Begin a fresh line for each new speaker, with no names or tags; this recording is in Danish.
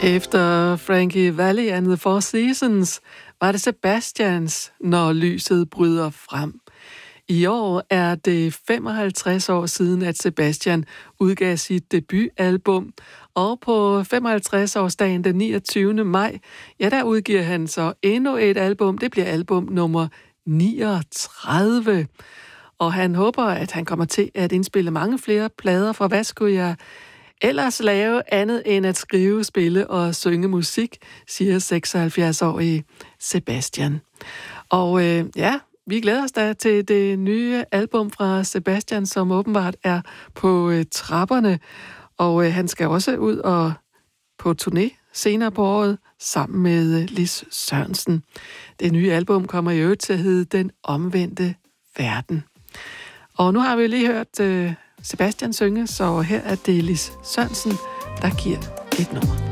Efter Frankie Valli and the Four Seasons var det Sebastians, Når lyset bryder frem. I år er det 55 år siden, at Sebastian udgav sit debutalbum, og på 55-årsdagen den 29. maj, ja, der udgiver han så endnu et album. Det bliver album nummer 39. Og han håber, at han kommer til at indspille mange flere plader, for hvad skulle jeg ellers lave andet end at skrive, spille og synge musik, siger 76-årige Sebastian. Og ja, vi glæder os da til det nye album fra Sebastian, som åbenbart er på trapperne. Og han skal også ud og på turné senere på året sammen med Lis Sørensen. Det nye album kommer i øvrigt til at hedde Den omvendte verden. Og nu har vi lige hørt Sebastian synge, så her er det Lis Sørensen, der giver et nummer.